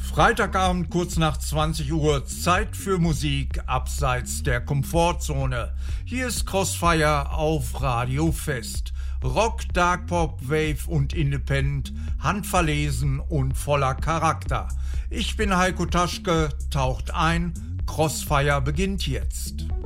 Freitagabend kurz nach 20 Uhr, Zeit für Musik abseits der Komfortzone. Hier ist Crossfire auf Radio Fest. Rock, Dark Pop, Wave und Independent, handverlesen und voller Charakter. Ich bin Heiko Taschke, taucht ein, Crossfire beginnt jetzt.